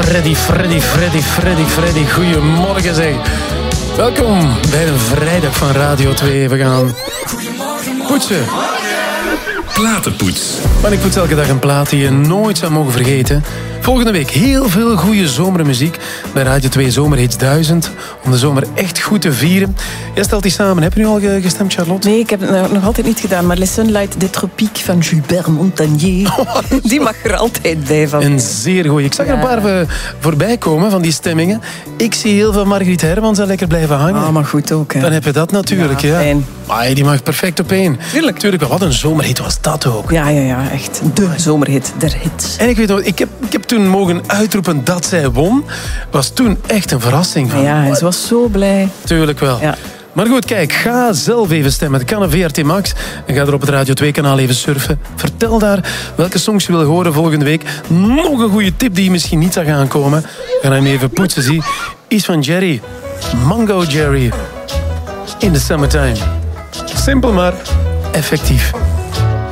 Freddy. Goedemorgen zeg. Welkom bij een vrijdag van Radio 2. We gaan poetsen. Platenpoets. Maar ik poets elke dag een plaat die je nooit zou mogen vergeten. Volgende week heel veel goede zomermuziek bij Radio 2 Zomerhits 1000. Om de zomer echt goed te vieren. Jij stelt die samen. Heb je nu al gestemd, Charlotte? Nee, ik heb het nog altijd niet gedaan. Maar Les Sunlight des Tropiques van Gilbert Montagnier. Die mag er altijd bij van. Een zeer goeie. Ik zag er een paar voorbij komen van die stemmingen. Ik zie heel veel Margriet Hermans al lekker blijven hangen. Ah, maar goed ook. Hè. Dan heb je dat natuurlijk. Ja. Fijn. Maar die mag perfect op één. Tuurlijk. Wat een zomerhit was dat ook. Ja, echt. De zomerhit der hits. En ik weet nog, ik heb toen mogen uitroepen dat zij won. Was toen echt een verrassing. Van. Ja, en ze was zo blij. Tuurlijk wel. Ja. Maar goed, kijk, ga zelf even stemmen. Het kan een VRT Max. En ga er op het Radio 2-kanaal even surfen. Vertel daar welke songs je wil horen volgende week. Nog een goede tip die je misschien niet zag aankomen. Ga hem even poetsen, zie. Is van Jerry. Mango Jerry. In the summertime. Simpel maar effectief.